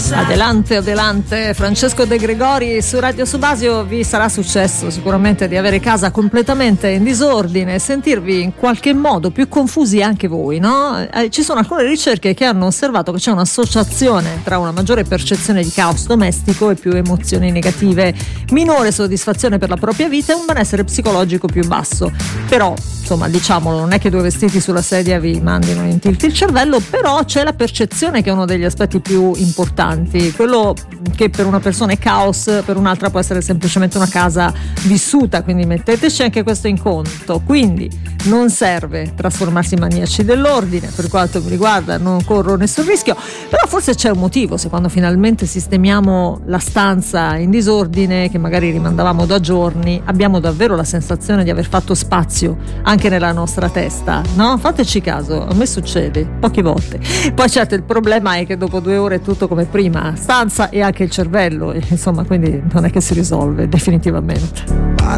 Adelante, adelante, Francesco De Gregori su Radio Subasio. Vi sarà successo sicuramente di avere casa completamente in disordine e sentirvi in qualche modo più confusi anche voi, no? Ci sono alcune ricerche che hanno osservato che c'è un'associazione tra una maggiore percezione di caos domestico e più emozioni negative, minore soddisfazione per la propria vita e un benessere psicologico più basso. Però, insomma, diciamolo, non è che due vestiti sulla sedia vi mandino in tilt il cervello, però c'è la percezione che è uno degli aspetti più importanti. Quello che per una persona è caos, per un'altra può essere semplicemente una casa vissuta, quindi metteteci anche questo in conto. Quindi non serve trasformarsi in maniaci dell'ordine, per quanto mi riguarda non corro nessun rischio, però forse c'è un motivo se quando finalmente sistemiamo la stanza in disordine che magari rimandavamo da giorni, abbiamo davvero la sensazione di aver fatto spazio anche nella nostra testa, no? Fateci caso, a me succede poche volte. Poi certo il problema è che dopo 2 ore è tutto come prima, stanza e anche il cervello, insomma, quindi non è che si risolve definitivamente.